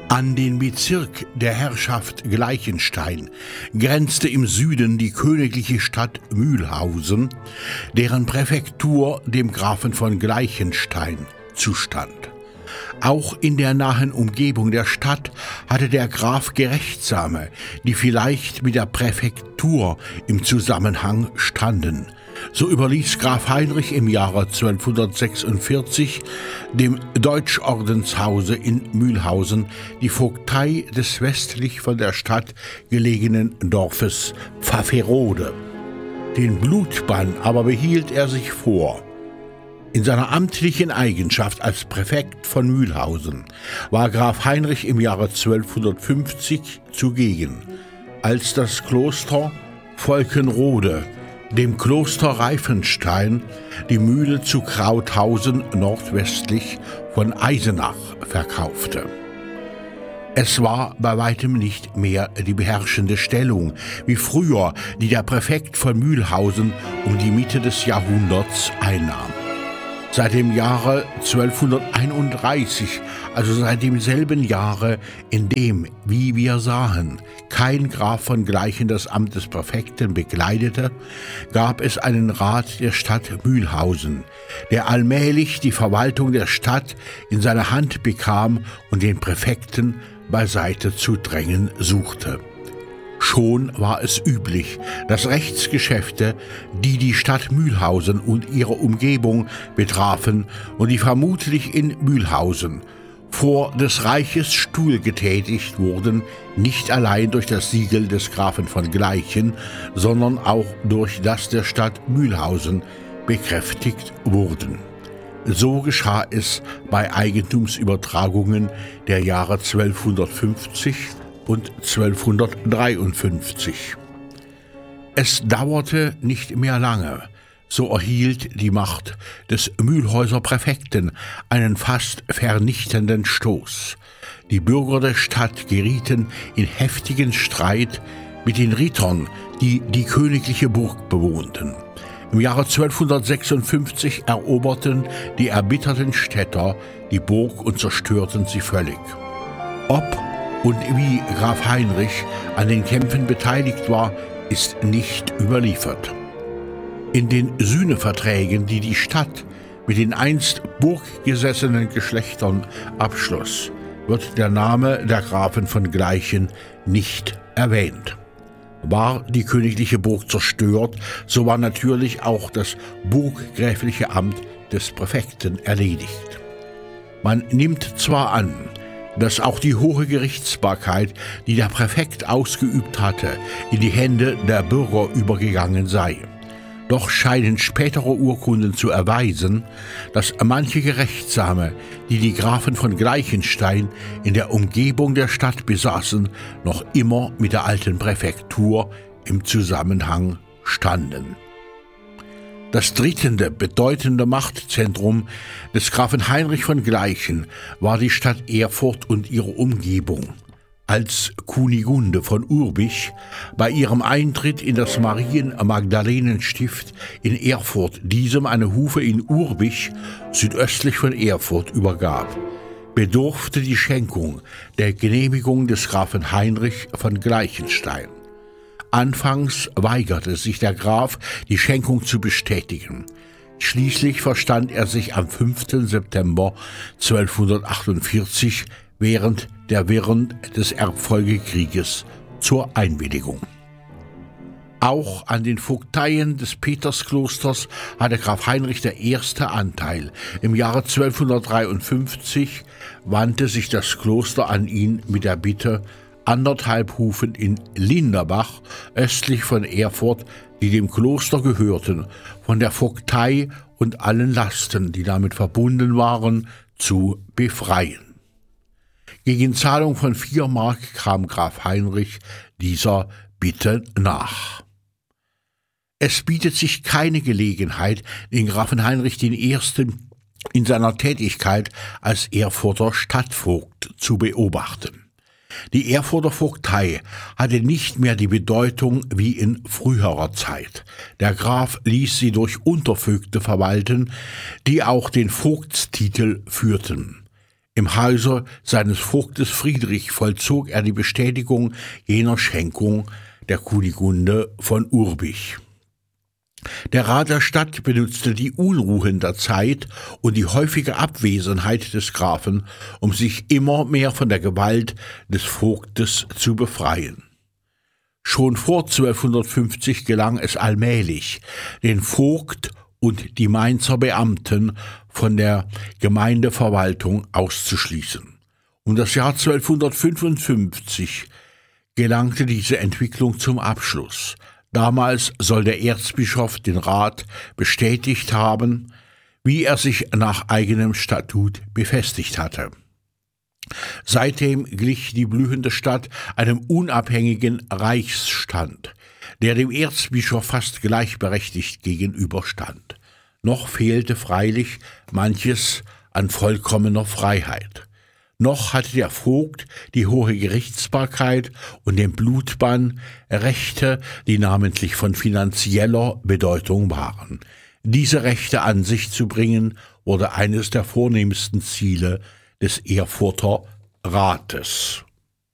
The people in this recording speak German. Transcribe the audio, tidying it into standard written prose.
An den Bezirk der Herrschaft Gleichenstein grenzte im Süden die königliche Stadt Mühlhausen, deren Präfektur dem Grafen von Gleichenstein zustand. Auch in der nahen Umgebung der Stadt hatte der Graf Gerechtsame, die vielleicht mit der Präfektur im Zusammenhang standen. So überließ Graf Heinrich im Jahre 1246 dem Deutschordenshause in Mühlhausen die Vogtei des westlich von der Stadt gelegenen Dorfes Pfafferode. Den Blutbann aber behielt er sich vor. In seiner amtlichen Eigenschaft als Präfekt von Mühlhausen war Graf Heinrich im Jahre 1250 zugegen, als das Kloster Volkenrode dem Kloster Reifenstein die Mühle zu Krauthausen nordwestlich von Eisenach verkaufte. Es war bei weitem nicht mehr die beherrschende Stellung wie früher, die der Präfekt von Mühlhausen um die Mitte des Jahrhunderts einnahm. Seit dem Jahre 1231, also seit demselben Jahre, in dem, wie wir sahen, kein Graf von Gleichen das Amt des Präfekten bekleidete, gab es einen Rat der Stadt Mühlhausen, der allmählich die Verwaltung der Stadt in seine Hand bekam und den Präfekten beiseite zu drängen suchte. Schon war es üblich, dass Rechtsgeschäfte, die die Stadt Mühlhausen und ihre Umgebung betrafen und die vermutlich in Mühlhausen vor des Reiches Stuhl getätigt wurden, nicht allein durch das Siegel des Grafen von Gleichen, sondern auch durch das der Stadt Mühlhausen bekräftigt wurden. So geschah es bei Eigentumsübertragungen der Jahre 1250 und 1253. Es dauerte nicht mehr lange, so erhielt die Macht des Mühlhäuser Präfekten einen fast vernichtenden Stoß. Die Bürger der Stadt gerieten in heftigen Streit mit den Rittern, die die königliche Burg bewohnten. Im Jahre 1256 eroberten die erbitterten Städter die Burg und zerstörten sie völlig. Ob und wie Graf Heinrich an den Kämpfen beteiligt war, ist nicht überliefert. In den Sühneverträgen, die die Stadt mit den einst burggesessenen Geschlechtern abschloss, wird der Name der Grafen von Gleichen nicht erwähnt. War die königliche Burg zerstört, so war natürlich auch das burggräfliche Amt des Präfekten erledigt. Man nimmt zwar an, dass auch die hohe Gerichtsbarkeit, die der Präfekt ausgeübt hatte, in die Hände der Bürger übergegangen sei. Doch scheinen spätere Urkunden zu erweisen, dass manche Gerechtsame, die die Grafen von Gleichenstein in der Umgebung der Stadt besaßen, noch immer mit der alten Präfektur im Zusammenhang standen. Das dritte bedeutende Machtzentrum des Grafen Heinrich von Gleichen war die Stadt Erfurt und ihre Umgebung. Als Kunigunde von Urbich bei ihrem Eintritt in das Marien-Magdalenen-Stift in Erfurt diesem eine Hufe in Urbich südöstlich von Erfurt übergab, bedurfte die Schenkung der Genehmigung des Grafen Heinrich von Gleichenstein. Anfangs weigerte sich der Graf, die Schenkung zu bestätigen. Schließlich verstand er sich am 5. September 1248 während der Wirren des Erbfolgekrieges zur Einwilligung. Auch an den Vogteien des Petersklosters hatte Graf Heinrich I. Anteil. Im Jahre 1253 wandte sich das Kloster an ihn mit der Bitte, 1,5 Hufen in Linderbach, östlich von Erfurt, die dem Kloster gehörten, von der Vogtei und allen Lasten, die damit verbunden waren, zu befreien. Gegen Zahlung von 4 Mark kam Graf Heinrich dieser Bitte nach. Es bietet sich keine Gelegenheit, den Grafen Heinrich I. in seiner Tätigkeit als Erfurter Stadtvogt zu beobachten. Die Erfurter Vogtei hatte nicht mehr die Bedeutung wie in früherer Zeit. Der Graf ließ sie durch Untervögte verwalten, die auch den Vogtstitel führten. Im Hause seines Vogtes Friedrich vollzog er die Bestätigung jener Schenkung der Kunigunde von Urbich. Der Rat der Stadt benutzte die Unruhen der Zeit und die häufige Abwesenheit des Grafen, um sich immer mehr von der Gewalt des Vogtes zu befreien. Schon vor 1250 gelang es allmählich, den Vogt und die Mainzer Beamten von der Gemeindeverwaltung auszuschließen. Um das Jahr 1255 gelangte diese Entwicklung zum Abschluss. Damals soll der Erzbischof den Rat bestätigt haben, wie er sich nach eigenem Statut befestigt hatte. Seitdem glich die blühende Stadt einem unabhängigen Reichsstand, der dem Erzbischof fast gleichberechtigt gegenüberstand. Noch fehlte freilich manches an vollkommener Freiheit. Noch hatte der Vogt die hohe Gerichtsbarkeit und den Blutbann, Rechte, die namentlich von finanzieller Bedeutung waren. Diese Rechte an sich zu bringen, wurde eines der vornehmsten Ziele des Erfurter Rates.